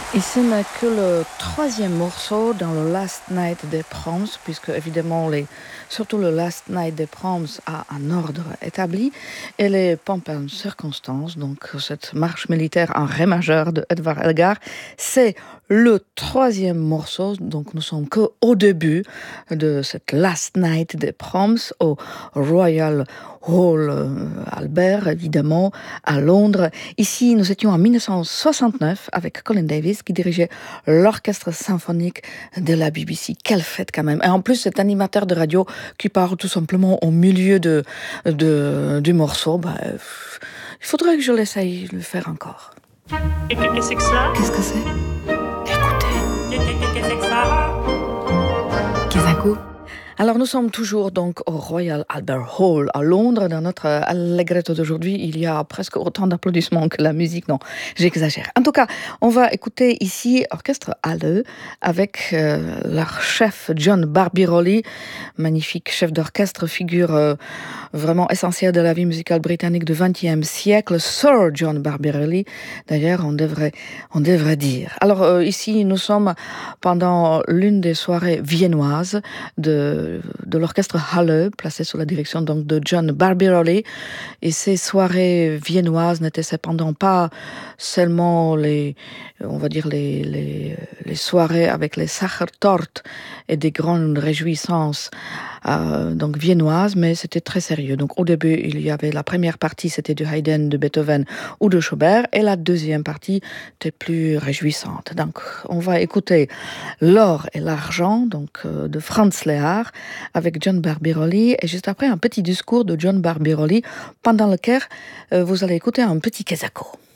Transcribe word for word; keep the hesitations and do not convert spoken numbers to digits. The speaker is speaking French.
Et ce n'est que le troisième morceau dans le Last Night des Proms, puisque évidemment, les, surtout le Last Night des Proms a un ordre établi, et les Pomp and Circumstance, donc cette marche militaire en ré majeur de Edvard Elgar, c'est le troisième morceau, donc nous sommes qu'au début de cette Last Night des Proms au Royal Hall Albert, évidemment, à Londres. Ici, nous étions en dix-neuf cent soixante-neuf avec Colin Davis qui dirigeait l'orchestre symphonique de la B B C. Quelle fête quand même. Et en plus, cet animateur de radio qui part tout simplement au milieu de, de, du morceau, bah, il faudrait que je l'essaye de le faire encore. Qu'est-ce que ça? Qu'est-ce que c'est? Écoutez. Qu'est-ce que ça? Kizako. Alors nous sommes toujours donc au Royal Albert Hall à Londres. Dans notre Allegretto d'aujourd'hui, il y a presque autant d'applaudissements que la musique. Non, j'exagère. En tout cas, on va écouter ici Orchestre Halle avec euh, leur chef John Barbirolli, magnifique chef d'orchestre, figure euh, vraiment essentielle de la vie musicale britannique du vingtième siècle, Sir John Barbirolli. D'ailleurs, on devrait, on devrait dire. Alors euh, ici, nous sommes pendant l'une des soirées viennoises de de l'orchestre Halle, placé sous la direction donc de John Barbirolli. Et ces soirées viennoises n'étaient cependant pas seulement les, on va dire les, les, les soirées avec les Sachertorte et des grandes réjouissances euh, donc viennoises, mais c'était très sérieux. Donc au début, il y avait la première partie, c'était du Haydn, de Beethoven ou de Schubert, et la deuxième partie était plus réjouissante. Donc on va écouter L'or et l'argent, donc euh, de Franz Lehár, avec John Barbirolli, et juste après un petit discours de John Barbirolli, pendant lequel euh, vous allez écouter un petit Kesako.